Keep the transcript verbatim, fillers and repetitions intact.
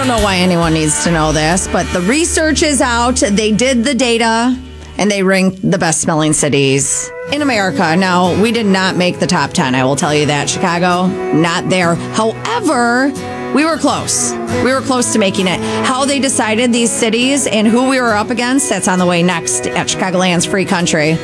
don't know why anyone needs to know this, but the research is out. They did the data, and they ranked the best smelling cities in America. Now, we did not make the top ten. I will tell you that. Chicago, not there. However, we were close. We were close to making it. How they decided these cities and who we were up against, that's on the way next at Chicagoland's Free Country.